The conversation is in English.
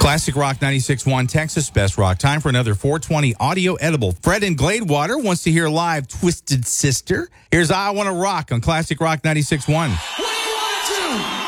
Classic Rock 96.1, Texas Best Rock. Time for another 420 audio edible. Fred in Gladewater wants to hear live Twisted Sister. Here's I Want to Rock on Classic Rock 96.1. What do you want to do?